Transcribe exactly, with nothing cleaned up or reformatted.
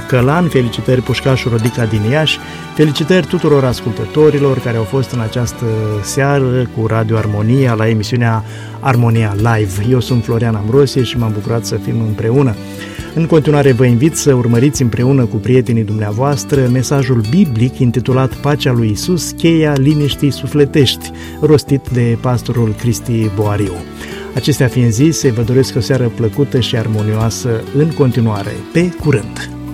Călan, felicitări Pușcașul Rodica din Iași, felicitări tuturor ascultătorilor care au fost în această seară cu Radio Armonia la emisiunea Armonia Live. Eu sunt Florian Ambrosie și m-am bucurat să fim împreună. În continuare vă invit să urmăriți împreună cu prietenii dumneavoastră mesajul biblic intitulat Pacea lui Isus, cheia liniștii sufletești, rostit de pastorul Cristi Boariu. Acestea fiind zise, vă doresc o seară plăcută și armonioasă în continuare. Pe curând!